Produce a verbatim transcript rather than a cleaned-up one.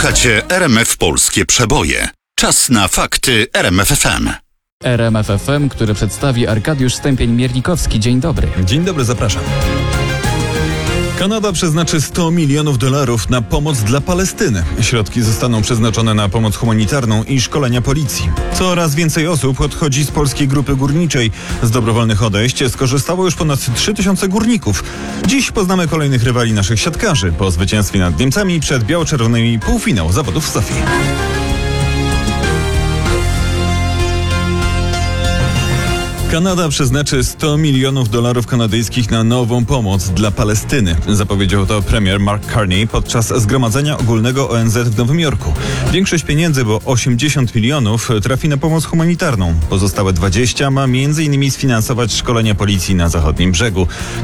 Słuchacie R M F Polskie Przeboje. Czas na fakty R M F F M. R M F F M, który przedstawi Arkadiusz Stępień-Miernikowski. Dzień dobry. Dzień dobry, zapraszam. Kanada przeznaczy sto milionów dolarów na pomoc dla Palestyny. Środki zostaną przeznaczone na pomoc humanitarną i szkolenia policji. Coraz więcej osób odchodzi z polskiej grupy górniczej. Z dobrowolnych odejść skorzystało już ponad trzy tysiące górników. Dziś poznamy kolejnych rywali naszych siatkarzy. Po zwycięstwie nad Niemcami przed biało-czerwonymi półfinał zawodów w Sofii. Kanada przeznaczy sto milionów dolarów kanadyjskich na nową pomoc dla Palestyny. Zapowiedział to premier Mark Carney podczas zgromadzenia ogólnego O N Z w Nowym Jorku. Większość pieniędzy, bo osiemdziesiąt milionów, trafi na pomoc humanitarną. Pozostałe dwadzieścia ma między innymi sfinansować szkolenia policji na zachodnim brzegu.